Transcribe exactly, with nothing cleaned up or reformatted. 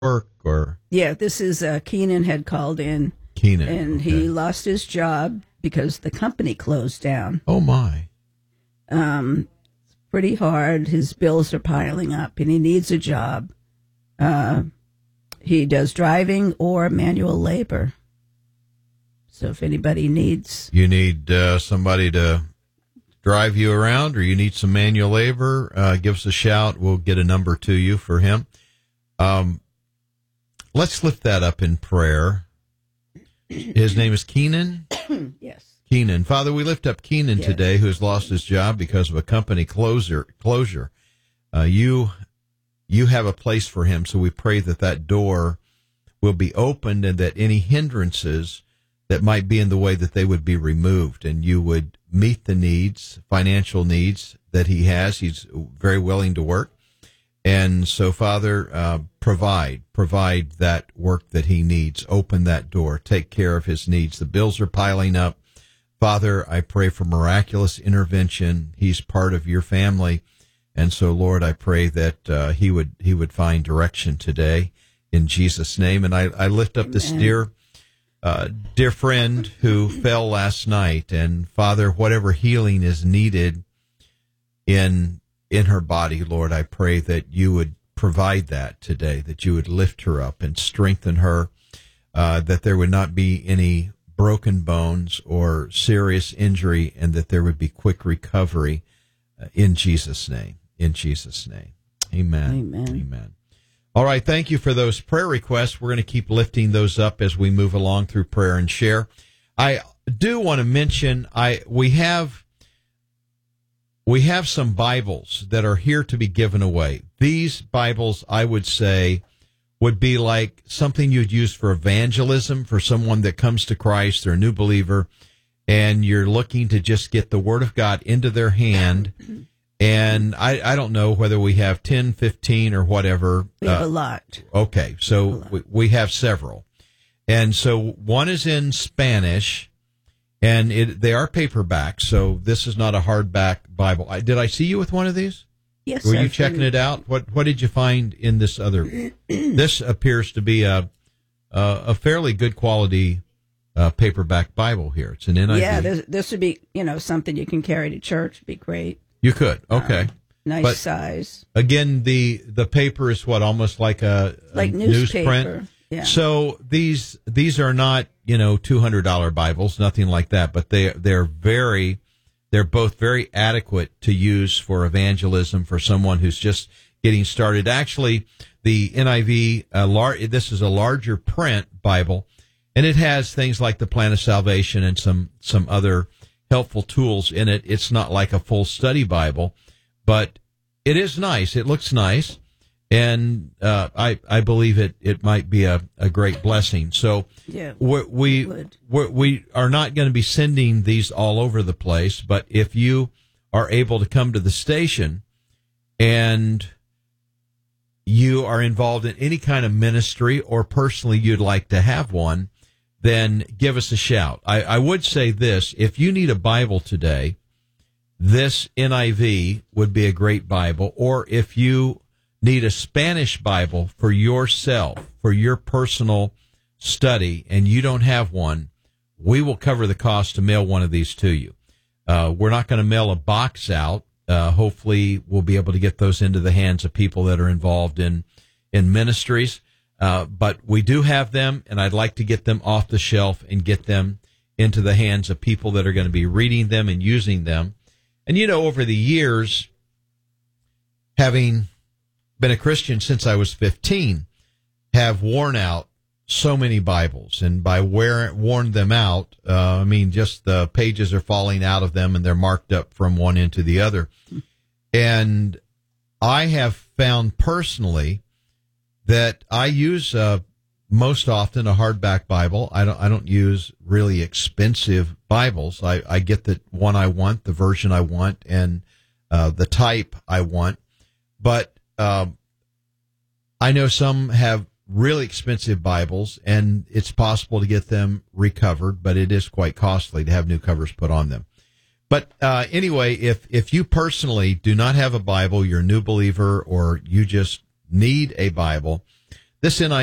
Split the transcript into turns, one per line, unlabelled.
work or?
Yeah, this is uh, Keenan had called in.
Keenan.
And
okay.
he lost his job because the company closed down.
Oh, my.
Um, it's pretty hard. His bills are piling up, and he needs a job. Uh, he does driving or manual labor. So if anybody needs...
You need uh, somebody to drive you around, or you need some manual labor, uh, give us a shout. We'll get a number to you for him. Um, let's lift that up in prayer. His name is Keenan?
Yes.
Keenan. Father, we lift up Keenan
yes.
today, who has lost his job because of a company closure. closure. Uh, you, you have a place for him, so we pray that that door will be opened and that any hindrances that might be in the way, that they would be removed, and you would meet the needs, financial needs that he has. He's very willing to work. And so, Father, uh, provide, provide that work that he needs. Open that door. Take care of his needs. The bills are piling up. Father, I pray for miraculous intervention. He's part of your family. And so, Lord, I pray that uh, he would he would find direction today in Jesus' name. And I, I lift up Amen. this dear uh, dear friend who fell last night. And, Father, whatever healing is needed in in her body, Lord, I pray that you would provide that today, that you would lift her up and strengthen her, uh, that there would not be any broken bones or serious injury, and that there would be quick recovery uh, in Jesus' name. In Jesus' name. Amen.
Amen.
Amen. All right, thank you for those prayer requests. We're going to keep lifting those up as we move along through prayer and share. I do want to mention, I we have... We have some Bibles that are here to be given away. These Bibles, I would say, would be like something you'd use for evangelism, for someone that comes to Christ, they're a new believer, and you're looking to just get the Word of God into their hand. And I, I don't know whether we have ten, fifteen, or whatever.
We have
uh,
a lot.
Okay, so we, we have several. And so one is in Spanish. And it, they are paperback, so this is not a hardback Bible. I, did I see you with one of these?
Yes.
Were you
I've
checking
been...
it out? What What did you find in this other? This appears to be a a, a fairly good quality uh, paperback Bible here. It's an N I V.
Yeah, this, this would be, you know, something you can carry to church. It'd be great.
You could. Okay.
Um, nice
but
size.
Again, the the paper is what, almost like a, a
like newspaper.
newsprint.
Yeah.
So these these are not, you know, two hundred dollars Bibles, nothing like that, but they they're very they're both very adequate to use for evangelism for someone who's just getting started. Actually, the N I V uh, lar- this is a larger print Bible, and it has things like the Plan of Salvation and some some other helpful tools in it. It's not like a full study Bible, but it is nice. It looks nice. And uh, I I believe it, it might be a, a great blessing. So
yeah,
we we we're, we are not going to be sending these all over the place. But if you are able to come to the station and you are involved in any kind of ministry, or personally you'd like to have one, then give us a shout. I, I would say this: if you need a Bible today, this N I V would be a great Bible. Or if you need a Spanish Bible for yourself, for your personal study, and you don't have one, we will cover the cost to mail one of these to you. Uh, we're not going to mail a box out. Uh, hopefully we'll be able to get those into the hands of people that are involved in, in ministries. Uh, but we do have them, and I'd like to get them off the shelf and get them into the hands of people that are going to be reading them and using them. And, you know, over the years, having been a Christian since I was fifteen, have worn out so many Bibles. And by wear, worn them out, uh, I mean just the pages are falling out of them and they're marked up from one end to the other. And I have found personally that I use uh, most often a hardback Bible. I don't I don't use really expensive Bibles. I, I get the one I want, the version I want, and uh, the type I want. But Um, I know some have really expensive Bibles, and it's possible to get them recovered, but it is quite costly to have new covers put on them. But uh, anyway, if if you personally do not have a Bible, you're a new believer, or you just need a Bible, this N I